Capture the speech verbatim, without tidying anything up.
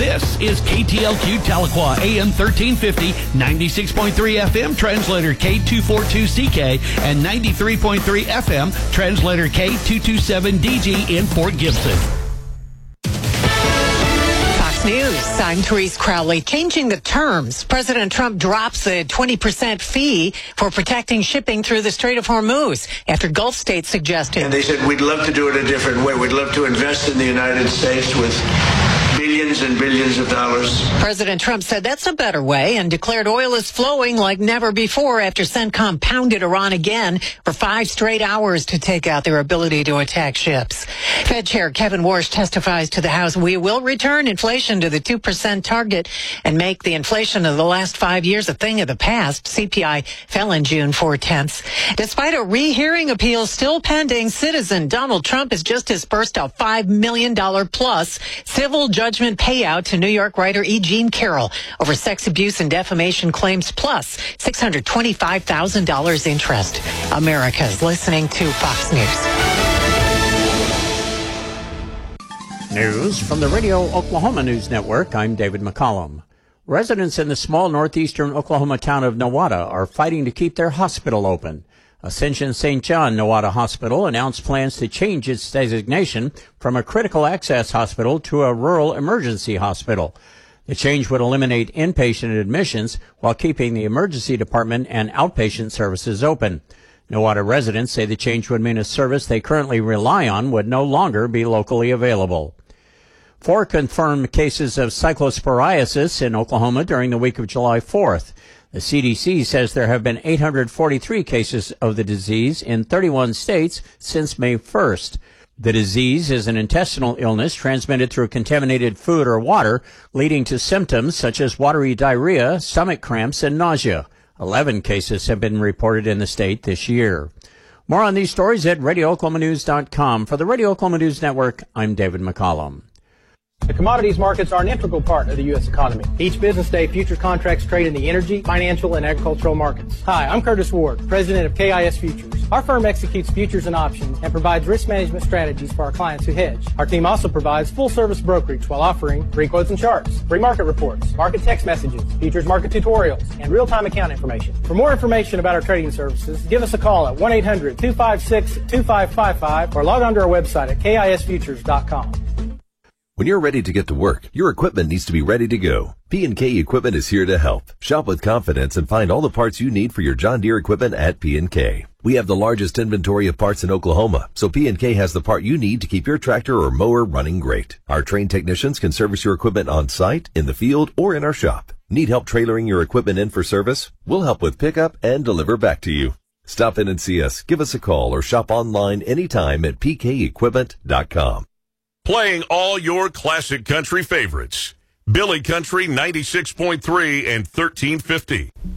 This is K T L Q Tahlequah, A M thirteen fifty, ninety-six point three F M, translator K two forty-two C K, and ninety-three point three F M, translator K two twenty-seven D G in Fort Gibson. News. I'm Therese Crowley. Changing the terms. President Trump drops a twenty percent fee for protecting shipping through the Strait of Hormuz after Gulf states suggested. And they said, we'd love to do it a different way. We'd love to invest in the United States with billions and billions of dollars. President Trump said that's a better way and declared oil is flowing like never before after CENTCOM pounded Iran again for five straight hours to take out their ability to attack ships. Fed Chair Kevin Warsh testifies to the House, we will return inflation to the two percent target and make the inflation of the last five years a thing of the past. C P I fell in June four-tenths. Despite a rehearing appeal still pending, citizen Donald Trump has just dispersed a five million dollars plus civil judgment payout to New York writer E. Jean Carroll over sex abuse and defamation claims, plus six hundred twenty-five thousand dollars interest. America's listening to Fox News. News from the Radio Oklahoma News Network. I'm David McCollum. Residents in the small northeastern Oklahoma town of Nowata are fighting to keep their hospital open. Ascension Saint John Nowata Hospital announced plans to change its designation from a critical access hospital to a rural emergency hospital. The change would eliminate inpatient admissions while keeping the emergency department and outpatient services open. Nowata residents say the change would mean a service they currently rely on would no longer be locally available. Four confirmed cases of cyclosporiasis in Oklahoma during the week of July fourth. The C D C says there have been eight hundred forty-three cases of the disease in thirty-one states since May first. The disease is an intestinal illness transmitted through contaminated food or water, leading to symptoms such as watery diarrhea, stomach cramps, and nausea. Eleven cases have been reported in the state this year. More on these stories at radio oklahoma news dot com. For the Radio Oklahoma News Network, I'm David McCollum. The commodities markets are an integral part of the U S economy. Each business day, futures contracts trade in the energy, financial, and agricultural markets. Hi, I'm Curtis Ward, president of K I S Futures. Our firm executes futures and options and provides risk management strategies for our clients who hedge. Our team also provides full-service brokerage while offering free quotes and charts, free market reports, market text messages, futures market tutorials, and real-time account information. For more information about our trading services, give us a call at one eight hundred two five six two five five five or log on to our website at K I S futures dot com. When you're ready to get to work, your equipment needs to be ready to go. P and K Equipment is here to help. Shop with confidence and find all the parts you need for your John Deere equipment at P and K. We have the largest inventory of parts in Oklahoma, so P and K has the part you need to keep your tractor or mower running great. Our trained technicians can service your equipment on site, in the field, or in our shop. Need help trailering your equipment in for service? We'll help with pickup and deliver back to you. Stop in and see us, give us a call, or shop online anytime at P K equipment dot com. Playing all your classic country favorites. Billy Country ninety-six point three and thirteen fifty.